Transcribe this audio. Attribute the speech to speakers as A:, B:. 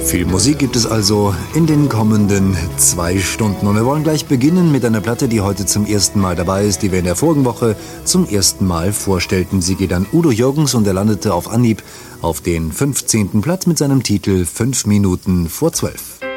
A: Viel Musik gibt es also in den kommenden 2 Stunden. Und wir wollen gleich beginnen mit einer Platte, die heute zum ersten Mal dabei ist, die wir in der vorigen Woche zum ersten Mal vorstellten. Sie geht an Udo Jürgens und er landete auf Anhieb auf den 15. Platz mit seinem Titel 5 Minuten vor 12.